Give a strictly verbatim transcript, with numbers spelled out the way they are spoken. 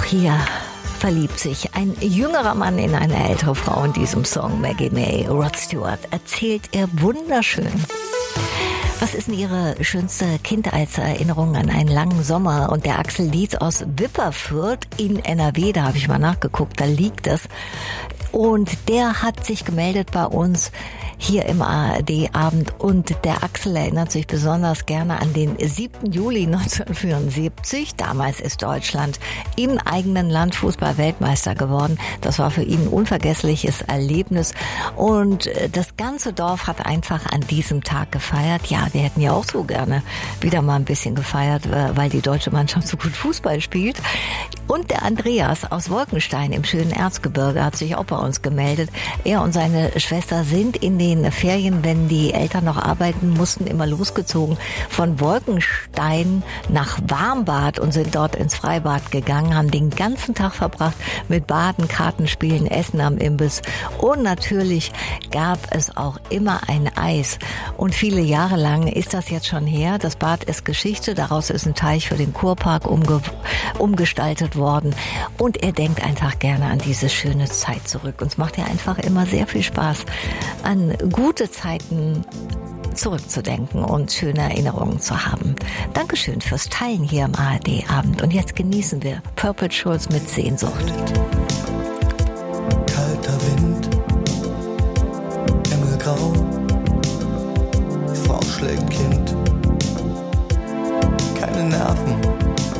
hier verliebt sich ein jüngerer Mann in eine ältere Frau in diesem Song. Maggie May, Rod Stewart, erzählt er wunderschön. Was ist denn Ihre schönste Kindheitserinnerung an einen langen Sommer? Und der Axel Dietz aus Wipperfürth in N R W, da habe ich mal nachgeguckt, da liegt es. Und der hat sich gemeldet bei uns hier im A R D-Abend. Und der Axel erinnert sich besonders gerne an den siebten Juli neunzehnhundertvierundsiebzig. Damals ist Deutschland im eigenen Land Fußball-Weltmeister geworden. Das war für ihn ein unvergessliches Erlebnis. Und das ganze Dorf hat einfach an diesem Tag gefeiert. Ja, wir hätten ja auch so gerne wieder mal ein bisschen gefeiert, weil die deutsche Mannschaft so gut Fußball spielt. Und der Andreas aus Wolkenstein im schönen Erzgebirge hat sich auch bei uns gemeldet. Er und seine Schwester sind in den Ferien, wenn die Eltern noch arbeiten mussten, immer losgezogen von Wolkenstein nach Warmbad und sind dort ins Freibad gegangen, haben den ganzen Tag verbracht mit Baden, Kartenspielen, Essen am Imbiss und natürlich gab es auch immer ein Eis. Und viele Jahre lang ist das jetzt schon her. Das Bad ist Geschichte, daraus ist ein Teich für den Kurpark umge- umgestaltet worden und er denkt einfach gerne an diese schöne Zeit zurück. Und es macht ja einfach immer sehr viel Spaß, an gute Zeiten zurückzudenken und schöne Erinnerungen zu haben. Dankeschön fürs Teilen hier im A R D-Abend und jetzt genießen wir Purple Schulz mit Sehnsucht.